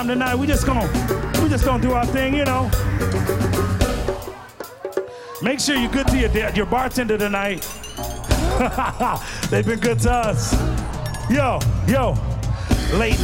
Tonight, we just gonna do our thing, you know. Make sure you're good to your bartender tonight. They've been good to us. Yo, late